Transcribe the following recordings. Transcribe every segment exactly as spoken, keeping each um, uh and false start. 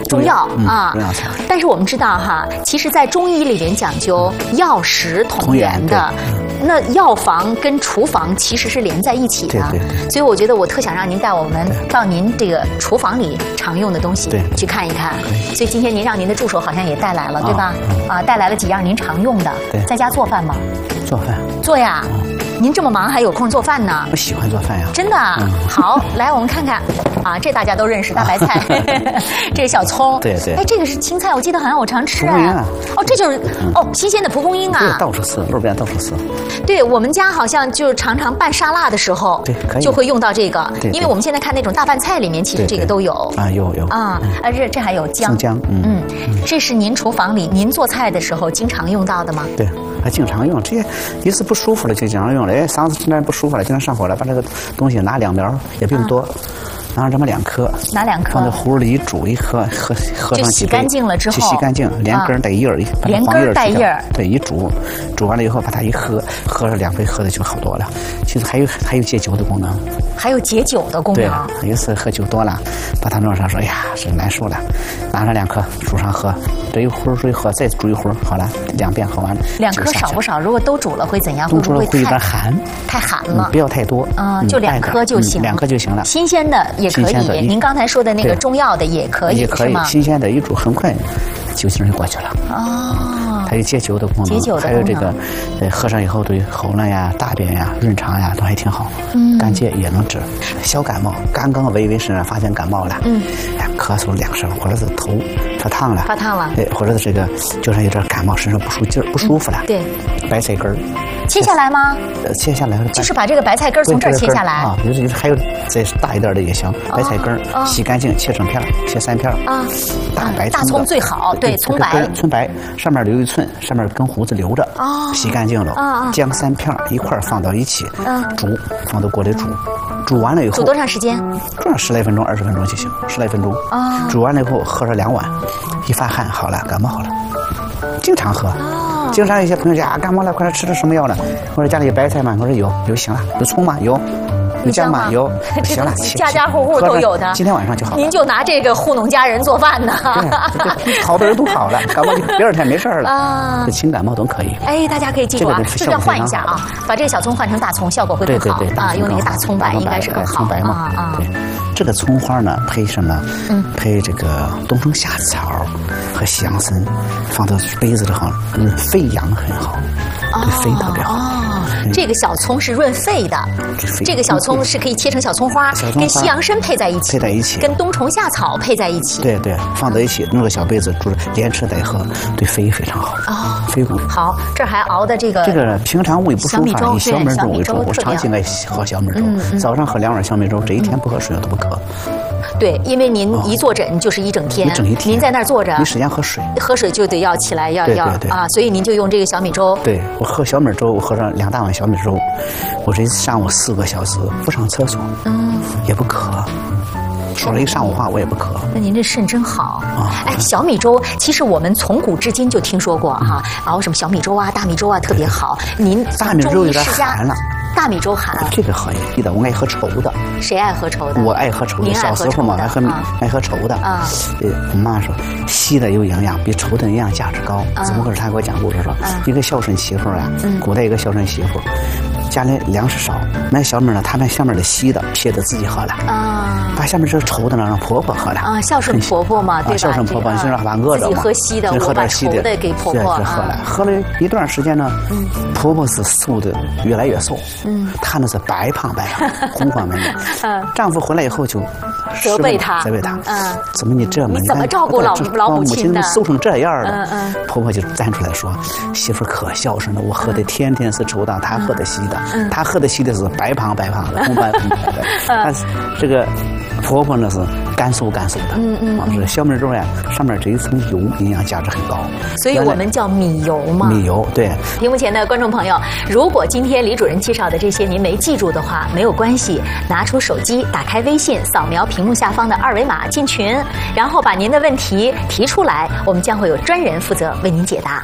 中药啊， 中药材。 但是我们知道哈，其实，在中医里边讲究药食同源的。那药房跟厨房其实是连在一起的， 对对。 所以我觉得我特想让您带我们到您这个厨房里常用的东西去看一看。所以今天您让您的助手好像也带来了，对吧？啊，带来了几样您常用的。 对。 在家做饭吗？ 做饭。 做呀。您这么忙还有空做饭呢？ 我喜欢做饭呀。 真的？好，来我们看看。啊，这大家都认识大白菜，这是小葱。 对对。 哎，这个是青菜，我记得好像我常吃哎。哦，这就是哦，新鲜的蒲公英啊。 对，到处吃，路边到处吃。 对我们家好像就常常拌沙拉的时候， 对，可以就会用到这个， 对， 因为我们现在看那种大拌菜里面，其实这个都有啊，有有啊，啊这这还有姜， 姜， 嗯，这是您厨房里您做菜的时候经常用到的吗？ 对，还经常用，这些一次不舒服了就经常用了，哎，嗓子实在不舒服了，经常上火了，把这个东西拿两苗，也不用多。拿这么两颗， 拿两颗， 放在葫芦里一煮一喝，喝喝上几杯， 就洗干净了之后， 就洗干净，连根带叶儿， 连根带叶儿， 对，一煮，煮完了以后把它一喝，喝了两杯，喝的就好多了。其实还有还有解酒的功能， 还有解酒的功能。 对，有一次喝酒多了，把它弄上说，哎呀，是难受了，拿上两颗煮上喝，这一壶水喝，再煮一壶，好了，两遍喝完了。 两颗少不少？如果都煮了会怎样？ 都煮了会有点寒， 太寒了， 不要太多。 嗯，就两颗就行， 两颗就行了。 新鲜的也可以，您刚才说的那个中药的也可以， 也可以，新鲜的一煮很快，酒劲就过去了。 哦， 它有解酒的功能， 解酒的还有这个，呃，喝上以后对喉咙呀、大便呀、润肠呀都还挺好。嗯，干结也能治。小感冒，刚刚微微身上发现感冒了，嗯，哎，咳嗽两声，或者是头发烫了， 发烫了， 对，或者是这个就上有点感冒，身上不舒劲儿、不舒服了。 对， 白菜根儿。 切下来吗？ 呃，切下来了， 就是把这个白菜根从这儿切下来啊。有时还有再大一点的也行，白菜根洗干净，切成片，切三片啊。大白大葱最好，对，葱白， 葱白上面留一寸，上面根胡子留着啊。洗干净了，姜三片一块放到一起煮，放到锅里煮，煮完了以后煮多长时间？ 煮上十来分钟、二十分钟就行，十来分钟啊。煮完了以后喝上两碗，一发汗好了，感冒好了，经常喝。经常有些朋友讲啊，感冒了，快点吃点什么药了？我说家里有白菜吗？我说有，有行了。有葱吗？有。有姜吗？有。行了， 家家户户都有的。 今天晚上就好了。 您就拿这个糊弄家人做饭呢？ 对，好多人都好了，感冒第二天没事了啊。这清感冒都可以。 哎，大家可以记住啊，就这样换一下啊，把这个小葱换成大葱，效果会更好。 对对对， 啊，用那个大葱白应该是更好。 葱白嘛，啊。对，这个葱花呢，配什么？嗯，配这个冬虫夏草和西洋参，放到杯子里好，嗯，肺阳很好，对肺特别好。 哦，这个小葱是润肺的，这个小葱是可以切成小葱花，跟西洋参配在一起， 配在一起， 跟冬虫夏草配在一起。 对对，放在一起，弄个小杯子煮，连吃带喝，对肺非常好。哦，肺功好，这还熬的这个这个平常胃不舒服，以小米粥为主，我长期爱喝小米粥，早上喝两碗小米粥，这一天不喝水都不渴。 对，因为您一坐诊就是一整天， 一整一天， 您在那儿坐着， 没时间喝水， 喝水就得要起来要要啊，所以您就用这个小米粥。 对，我喝小米粥，我喝上两大碗小米粥，我这上午四个小时不上厕所，嗯，也不渴。说了一上午话，我也不渴。 那您这肾真好啊！哎，小米粥，其实我们从古至今就听说过哈，熬什么小米粥啊、大米粥啊特别好。您大米粥有点寒了。 大米粥寒， 这个好一点。我爱喝稠的。 谁爱喝稠的？ 我爱喝稠的。小时候嘛，爱喝爱喝稠的。啊，呃，我妈说稀的有营养，比稠的营养价值高。怎么回事？她给我讲故事说，一个孝顺媳妇啊，古代一个孝顺媳妇，家里粮食少，买小米呢，她买下面的稀的，撇的自己喝了。啊，把下面这稠的呢，让婆婆喝了。啊， 孝顺婆婆嘛，对吧？ 孝顺婆婆，你让她饿着嘛， 自己喝稀的，我把稠的给婆婆喝了。喝了一段时间呢，婆婆是瘦的越来越瘦。嗯，她那是白胖白胖，红光满面。嗯，丈夫回来以后就责备她， 责备她。嗯，怎么你这么？ 你怎么照顾老老母亲的？ 瘦成这样了。嗯嗯。婆婆就站出来说：“媳妇可孝顺了，我喝的天天是稠的，她喝的稀的。她喝的稀的是白胖白胖的，红白红白的。但是这个婆婆呢是干瘦干瘦的。嗯嗯。这小米粥呀，上面这一层油，营养价值很高。 所以我们叫米油嘛。 米油对。 屏幕前的观众朋友，如果今天李主任介绍的这些您没记住的话，没有关系，拿出手机，打开微信，扫描屏幕下方的二维码进群，然后把您的问题提出来，我们将会有专人负责为您解答。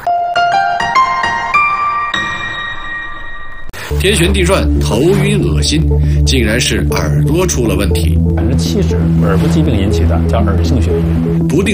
天旋地转，头晕恶心，竟然是耳朵出了问题。 百分之七十耳部疾病引起的，叫耳性眩晕。 不定